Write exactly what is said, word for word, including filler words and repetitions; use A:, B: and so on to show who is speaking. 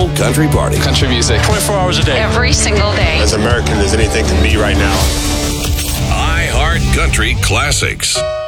A: old country party.
B: Country music.
C: twenty-four hours a day.
D: Every single day.
E: As American as anything can be right now.
A: iHeart Country Classics.